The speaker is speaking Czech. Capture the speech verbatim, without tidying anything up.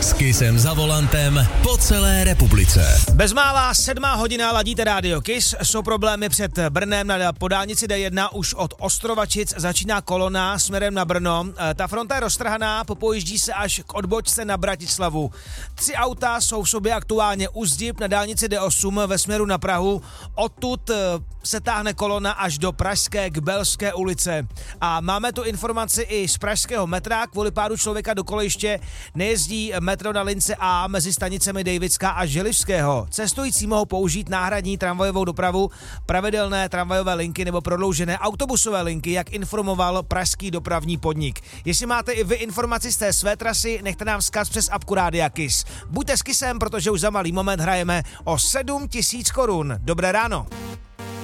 S Kissem za volantem po celé republice. Bezmála sedmá hodina, ladíte rádio Kiss. Jsou problémy před Brnem na po dálnici D jedna, už od Ostrovačic začíná kolona směrem na Brno. Ta fronta je roztrhaná, popojíždí se až k odbočce na Bratislavu. Tři auta jsou v sobě aktuálně u zdib na dálnici D osm ve směru na Prahu. Odtud se táhne kolona až do Pražské Kbelské ulice. A máme tu informaci i z pražského metra. Kvůli pádu člověka do kolejiště nejezdí metro na lince A mezi stanicemi Dejvická a Želivského. Cestující mohou použít náhradní tramvajovou dopravu, pravidelné tramvajové linky nebo prodloužené autobusové linky, jak informoval pražský dopravní podnik. Jestli máte i vy informaci z té své trasy, nechte nám vzkaz přes apku Rádia Kiss. Buďte s Kissem, protože už za malý moment hrajeme o sedm tisíc korun. Dobré ráno.